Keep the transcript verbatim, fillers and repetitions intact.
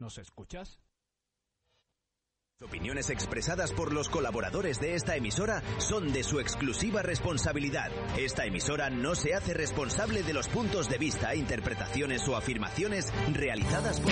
¿Nos escuchas? Opiniones expresadas por los colaboradores de esta emisora son de su exclusiva responsabilidad. Esta emisora no se hace responsable de los puntos de vista, interpretaciones o afirmaciones realizadas por